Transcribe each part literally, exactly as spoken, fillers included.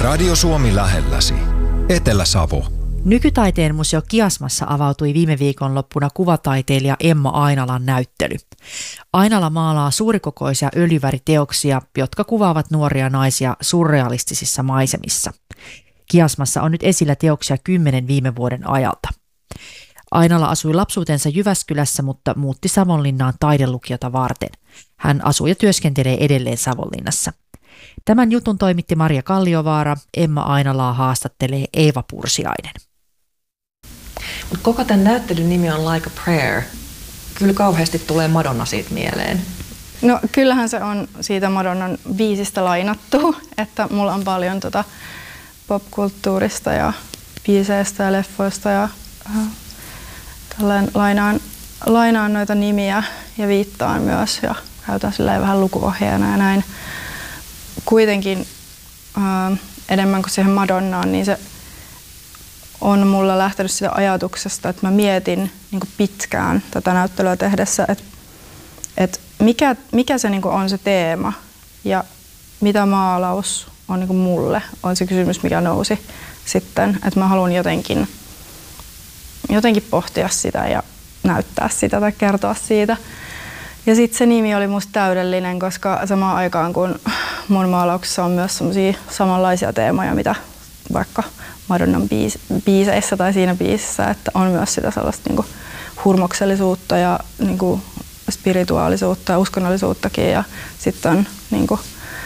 Radio Suomi lähelläsi. Etelä-Savo. Nykytaiteen museo Kiasmassa avautui viime viikonloppuna kuvataiteilija Emma Ainalan näyttely. Ainala maalaa suurikokoisia öljyväriteoksia, jotka kuvaavat nuoria naisia surrealistisissa maisemissa. Kiasmassa on nyt esillä teoksia kymmenen viime vuoden ajalta. Ainala asui lapsuutensa Jyväskylässä, mutta muutti Savonlinnaan taidelukiota varten. Hän asuu ja työskentelee edelleen Savonlinnassa. Tämän jutun toimitti Maria Kalliovaara, Emma Ainalaa haastattelee Eeva Pursiainen. Mut koko tämän näyttelyn nimi on Like a Prayer. Kyllä kauheasti tulee Madonna siitä mieleen. No kyllähän se on siitä Madonnan biisistä lainattu, että mulla on paljon tota popkulttuurista ja biiseistä ja leffoista ja äh, tälleen lainaan, lainaan noita nimiä ja viittaan myös ja käytän silleen vähän lukuohjeena ja näin. Kuitenkin äh, enemmän kuin siihen Madonnaan, niin se on mulla lähtenyt sitä ajatuksesta, että mä mietin niin kuin pitkään tätä näyttelyä tehdessä, että, että mikä, mikä se niin kuin on se teema ja mitä maalaus on niin kuin mulle, on se kysymys, mikä nousi sitten, että mä haluan jotenkin, jotenkin pohtia sitä ja näyttää sitä tai kertoa siitä. Ja sitten se nimi oli musta täydellinen, koska samaan aikaan kun mun maalauksessa on myös semmosia samanlaisia teemoja, mitä vaikka Madonnan biis- biiseissä tai siinä biisissä, että on myös sitä sellaista niinku hurmoksellisuutta ja niinku spirituaalisuutta ja uskonnollisuuttakin ja sitten on niinku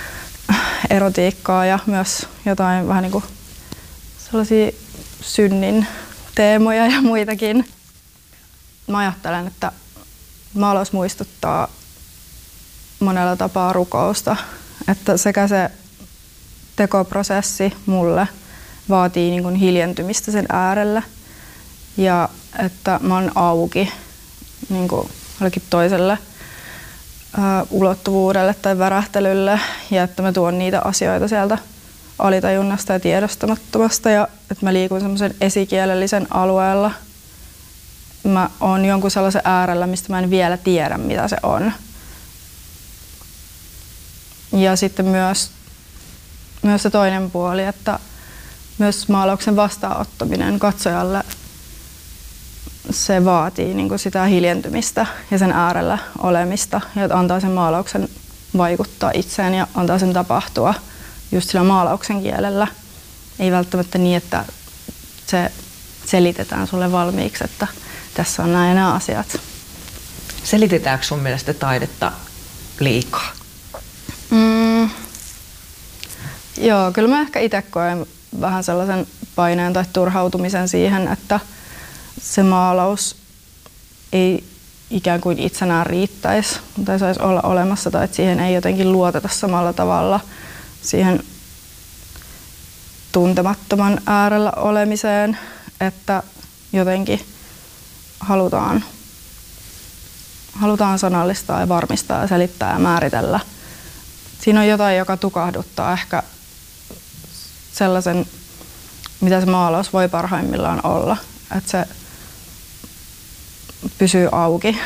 erotiikkaa ja myös jotain vähän niinku sellaisia synnin teemoja ja muitakin. Mä ajattelen, että maalaus muistuttaa monella tapaa rukousta, että sekä se tekoprosessi mulle vaatii niin kuin hiljentymistä sen äärellä ja että mä oon auki niin kuin jollekin toiselle ä, ulottuvuudelle tai värähtelylle ja että mä tuon niitä asioita sieltä alitajunnasta ja tiedostamattomasta ja että mä liikun semmoisen esikielellisen alueella. Mä oon jonkun sellaisen äärellä, mistä mä en vielä tiedä, mitä se on. Ja sitten myös, myös se toinen puoli, että myös maalauksen vastaanottaminen katsojalle, se vaatii niin kuin sitä hiljentymistä ja sen äärellä olemista ja antaa sen maalauksen vaikuttaa itseen ja antaa sen tapahtua just sillä maalauksen kielellä. Ei välttämättä niin, että se selitetään sulle valmiiksi, että tässä on nämä ja nämä asiat. Selitetäänkö sun mielestä taidetta liikaa? Mm, joo, kyllä mä ehkä itse koen vähän sellaisen paineen tai turhautumisen siihen, että se maalaus ei ikään kuin itsenään riittäisi tai saisi olla olemassa tai että siihen ei jotenkin luoteta samalla tavalla siihen tuntemattoman äärellä olemiseen, että jotenkin halutaan, halutaan sanallistaa ja varmistaa ja selittää ja määritellä. Siinä on jotain, joka tukahduttaa ehkä sellaisen, mitä se maalaus voi parhaimmillaan olla. Että se pysyy auki.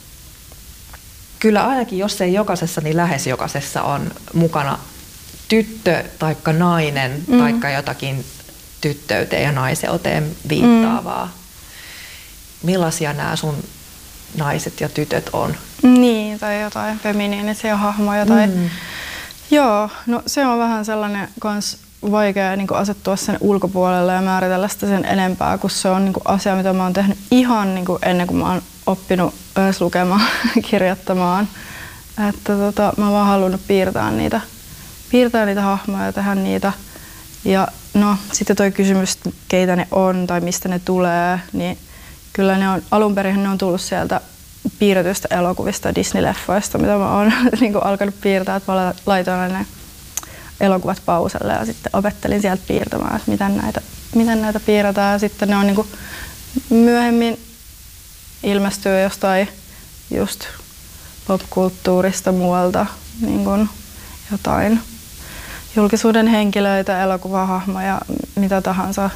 Kyllä ainakin, jos ei jokaisessa, niin lähes jokaisessa on mukana tyttö taikka nainen mm. taikka jotakin tyttöyteen ja naiseuteen viittaavaa. Mm. Millaisia nämä sun naiset ja tytöt on? Niin, tai jotain feminiinisiä hahmoja. Tai... Mm. Joo, no se on vähän sellainen kans vaikea niin kuin asettua sen ulkopuolelle ja määritellä sitä sen enempää, kun se on niin kuin asia, mitä mä oon tehnyt ihan niin kuin ennen kuin mä oon oppinut edes lukemaan, kirjoittamaan. Että tota, mä oon vaan halunnut piirtää niitä, piirtää niitä hahmoja ja tehdä niitä. Ja no, sitten toi kysymys, keitä ne on tai mistä ne tulee, niin kyllä ne on, alun perin ne on tullut sieltä piirretyistä elokuvista ja Disney-leffoista, mitä mä oon niin kuin alkanut piirtää, että mä laitoin ne elokuvat pauselle ja sitten opettelin sieltä piirtämään, että miten näitä, miten näitä piirretään. Ja sitten ne on niin kuin myöhemmin ilmestyy jostain just popkulttuurista muualta niin kuin jotain julkisuuden henkilöitä, elokuvahahmoja, mitä tahansa.